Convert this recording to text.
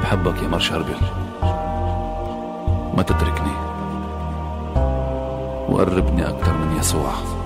بحبك يا مارش هربل، ما تتركني وقربني أكتر من يسوع.